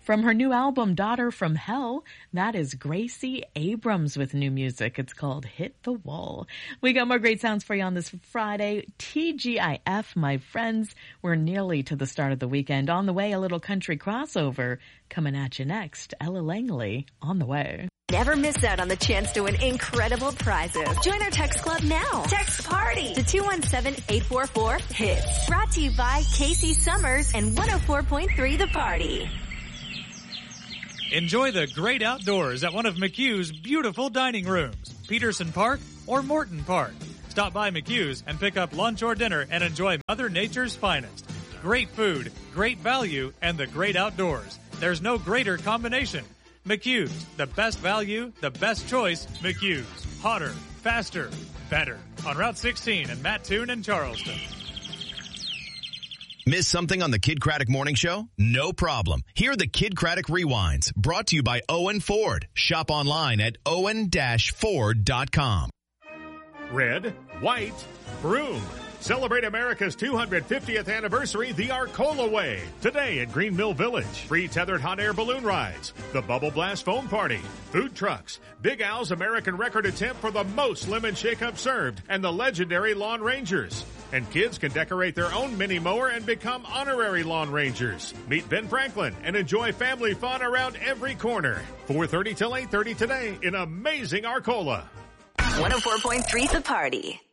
From her new album, Daughter from Hell, that is Gracie Abrams with new music. It's called Hit the Wall. We got more great sounds for you on this Friday. TGIF, my friends. We're nearly to the start of the weekend. On the way, a little country crossover. Coming at you next, Ella Langley on the way. Never miss out on the chance to win incredible prizes. Join our text club now. Text PARTY to 217-844-HITS. Brought to you by Casey Summers and 104.3 The Party. Enjoy the great outdoors at one of McHugh's beautiful dining rooms, Peterson Park or Morton Park. Stop by McHugh's and pick up lunch or dinner and enjoy Mother Nature's finest. Great food, great value, and the great outdoors. There's no greater combination. McHugh's, the best value, the best choice, McHugh's. Hotter, faster, better. On Route 16 in Mattoon and Charleston. Miss something on the Kid Craddock Morning Show? No problem. Hear the Kid Craddock Rewinds, brought to you by Owen Ford. Shop online at owen-ford.com. Red, white, broom. Celebrate America's 250th anniversary the Arcola way. Today at Green Mill Village. Free tethered hot air balloon rides. The Bubble Blast foam party. Food trucks. Big Al's American record attempt for the most lemon shake-up served. And the legendary Lawn Rangers. And kids can decorate their own mini mower and become honorary Lawn Rangers. Meet Ben Franklin and enjoy family fun around every corner. 4:30 till 8:30 today in amazing Arcola. 104.3 The Party.